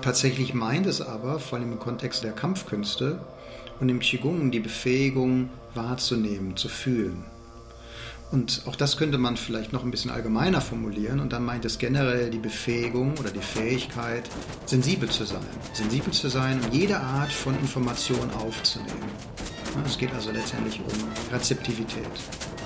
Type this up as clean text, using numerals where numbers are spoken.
Tatsächlich meint es aber, vor allem im Kontext der Kampfkünste und im Qigong, die Befähigung wahrzunehmen, zu fühlen. Und auch das könnte man vielleicht noch ein bisschen allgemeiner formulieren und dann meint es generell die Befähigung oder die Fähigkeit, sensibel zu sein. Sensibel zu sein und jede Art von Information aufzunehmen. Es geht also letztendlich um Rezeptivität.